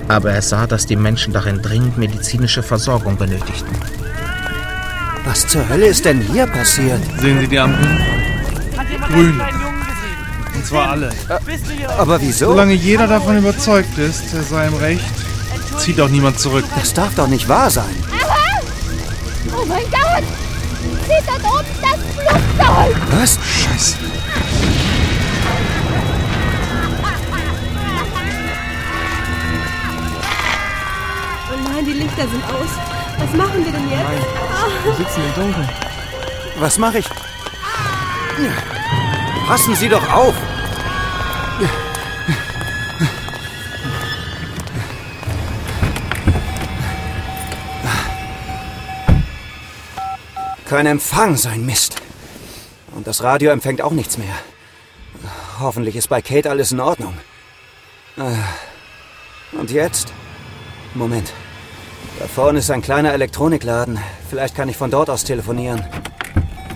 Aber er sah, dass die Menschen darin dringend medizinische Versorgung benötigten. Was zur Hölle ist denn hier passiert? Sehen Sie die Ampeln? Grün. Und zwar alle. Aber wieso? Solange jeder davon überzeugt ist, er sei im Recht, zieht auch niemand zurück. Das darf doch nicht wahr sein. Aha! Oh mein Gott! Seht dort oben das Flugzeug! Was? Scheiße. Oh nein, die Lichter sind aus. Was machen wir denn jetzt? Wir sitzen im Dunkeln. Was mache ich? Passen Sie doch auf! Kein Empfang, so ein Mist. Und das Radio empfängt auch nichts mehr. Hoffentlich ist bei Kate alles in Ordnung. Und jetzt? Moment. Da vorne ist ein kleiner Elektronikladen. Vielleicht kann ich von dort aus telefonieren.